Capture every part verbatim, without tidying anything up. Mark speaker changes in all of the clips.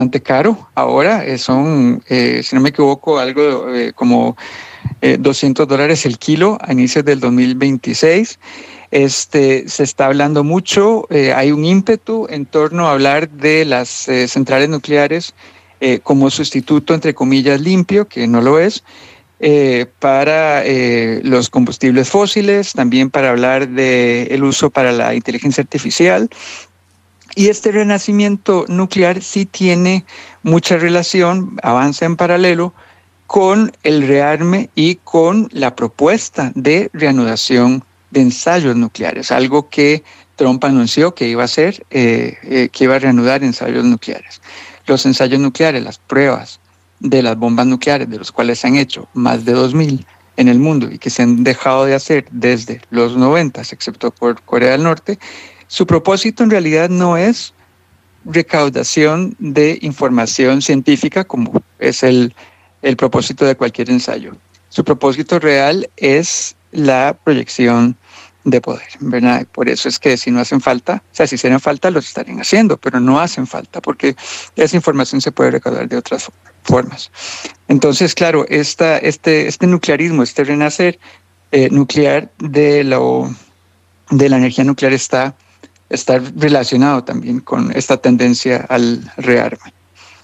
Speaker 1: caro ahora, eh, son, eh, si no me equivoco, algo eh, como eh, doscientos dólares el kilo a inicios del dos mil veintiséis. Este, se está hablando mucho, eh, hay un ímpetu en torno a hablar de las eh, centrales nucleares eh, como sustituto, entre comillas, limpio, que no lo es, eh, para eh, los combustibles fósiles, también para hablar del uso para la inteligencia artificial. Y este renacimiento nuclear sí tiene mucha relación, avanza en paralelo, con el rearme y con la propuesta de reanudación de ensayos nucleares, algo que Trump anunció que iba a hacer, eh, eh, que iba a reanudar ensayos nucleares. Los ensayos nucleares, las pruebas de las bombas nucleares, de los cuales se han hecho más de dos mil en el mundo y que se han dejado de hacer desde los noventas, excepto por Corea del Norte, su propósito en realidad no es recaudación de información científica, como es el, el propósito de cualquier ensayo. Su propósito real es la proyección de poder, ¿verdad? Por eso es que si no hacen falta, o sea, si hicieran falta, los estarían haciendo, pero no hacen falta, porque esa información se puede recaudar de otras formas. Entonces, claro, esta, este, este nuclearismo, este renacer eh, nuclear de, lo, de la energía nuclear está está relacionado también con esta tendencia al rearme.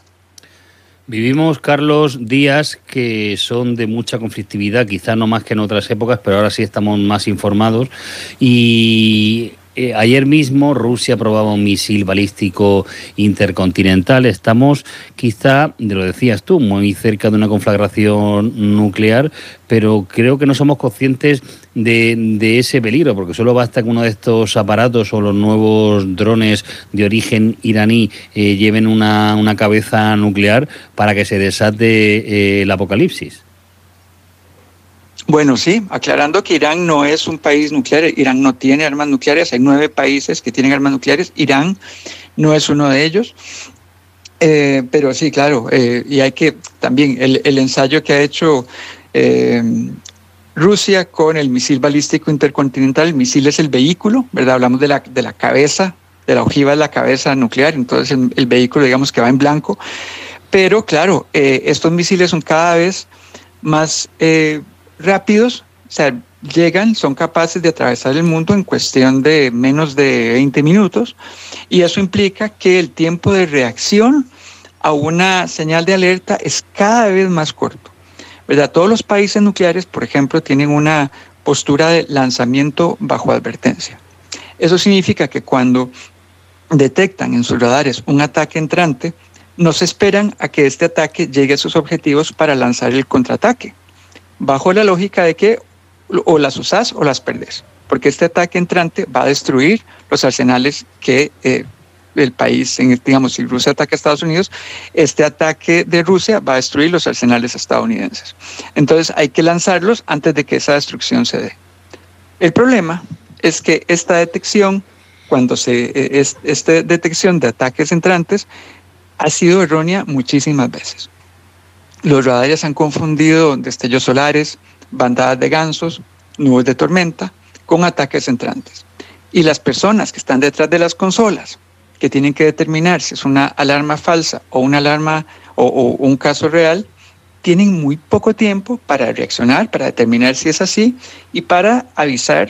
Speaker 2: Vivimos, Carlos, días que son de mucha conflictividad, quizá no más que en otras épocas, pero ahora sí estamos más informados. Y eh, ayer mismo Rusia probaba un misil balístico intercontinental. Estamos quizá, lo decías tú, muy cerca de una conflagración nuclear, pero creo que no somos conscientes de, de ese peligro, porque solo basta que uno de estos aparatos o los nuevos drones de origen iraní eh, lleven una, una cabeza nuclear para que se desate eh, el apocalipsis.
Speaker 1: Bueno, sí, aclarando que Irán no es un país nuclear, Irán no tiene armas nucleares, hay nueve países que tienen armas nucleares, Irán no es uno de ellos. Eh, pero sí, claro, eh, y hay que también el, el ensayo que ha hecho eh, Rusia con el misil balístico intercontinental. El misil es el vehículo, ¿verdad? Hablamos de la, de la cabeza, de la ojiva de la cabeza nuclear, entonces el, el vehículo, digamos, que va en blanco. Pero claro, eh, estos misiles son cada vez más eh, rápidos, o sea, llegan, son capaces de atravesar el mundo en cuestión de menos de veinte minutos, y eso implica que el tiempo de reacción a una señal de alerta es cada vez más corto, ¿verdad? Todos los países nucleares, por ejemplo, tienen una postura de lanzamiento bajo advertencia. Eso significa que cuando detectan en sus radares un ataque entrante, no se esperan a que este ataque llegue a sus objetivos para lanzar el contraataque, bajo la lógica de que o las usás o las perdés, porque este ataque entrante va a destruir los arsenales que eh, el país, en, digamos, si Rusia ataca a Estados Unidos, este ataque de Rusia va a destruir los arsenales estadounidenses. Entonces hay que lanzarlos antes de que esa destrucción se dé. El problema es que esta detección, cuando se, es, esta detección de ataques entrantes, ha sido errónea muchísimas veces. Los radares han confundido destellos solares, bandadas de gansos, nubes de tormenta, con ataques entrantes. Y las personas que están detrás de las consolas, que tienen que determinar si es una alarma falsa o una alarma o, o un caso real, tienen muy poco tiempo para reaccionar, para determinar si es así y para avisar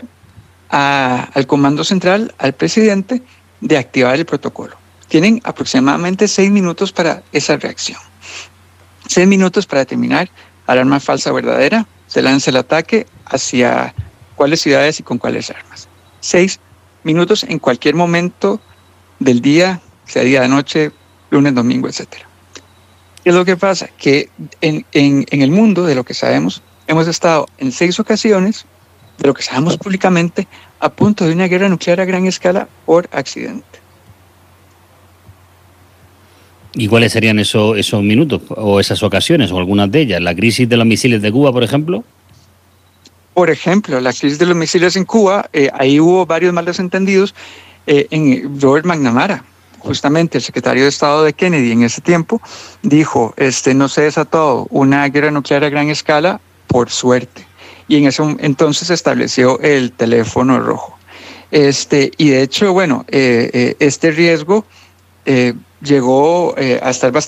Speaker 1: a, al comando central, al presidente, de activar el protocolo. Tienen aproximadamente seis minutos para esa reacción. Seis minutos para determinar alarma falsa o verdadera, se lanza el ataque hacia cuáles ciudades y con cuáles armas. Seis minutos en cualquier momento del día, sea día, de noche, lunes, domingo, etcétera. ¿Qué es lo que pasa? Que en, en, en el mundo, de lo que sabemos, hemos estado en seis ocasiones, de lo que sabemos públicamente, a punto de una guerra nuclear a gran escala por accidente.
Speaker 2: ¿Y cuáles serían eso, esos minutos o esas ocasiones o algunas de ellas? ¿La crisis de los misiles de Cuba, por ejemplo?
Speaker 1: Por ejemplo, la crisis de los misiles en Cuba, eh, ahí hubo varios malos entendidos. Eh, en Robert McNamara, justamente el secretario de Estado de Kennedy en ese tiempo, dijo, este, no se desató una guerra nuclear a gran escala por suerte. Y en ese entonces se estableció el teléfono rojo. Este, y de hecho, bueno, eh, eh, este riesgo... Eh, llegó eh, a estar bastante